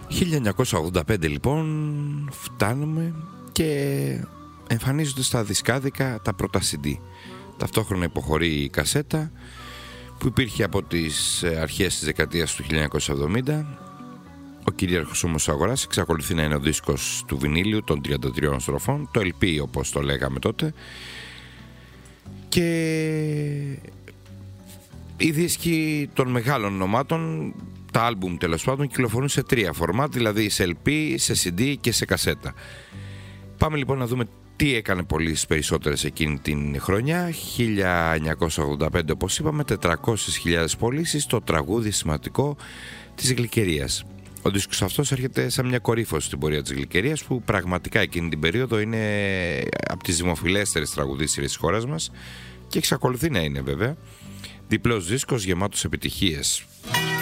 1985 λοιπόν φτάνουμε και εμφανίζονται στα δισκάδικα τα πρώτα CD. Ταυτόχρονα υποχωρεί η κασέτα που υπήρχε από τις αρχές της δεκαετίας του 1970. Ο κυρίαρχος όμως αγοράς εξακολουθεί να είναι ο δίσκος του βινίλιου των 33 στροφών, το LP όπως το λέγαμε τότε, και οι δίσκοι των μεγάλων ονομάτων, τα άλμπουμ τέλος πάντων, κυκλοφορούν σε 3 φορμάτ, δηλαδή σε LP, σε CD και σε κασέτα. Πάμε λοιπόν να δούμε τι έκανε πωλήσεις περισσότερες εκείνη την χρονιά. 1985 όπως είπαμε, 400.000 πωλήσεις στο τραγούδι σημαντικό της Γλυκερίας. Ο δίσκος αυτός έρχεται σαν μια κορύφωση στην πορεία της Γλυκερίας, που πραγματικά εκείνη την περίοδο είναι από τις δημοφιλέστερες τραγουδίστριες της χώρας μας και εξακολουθεί να είναι βέβαια. Διπλός δίσκος γεμάτος επιτυχίες.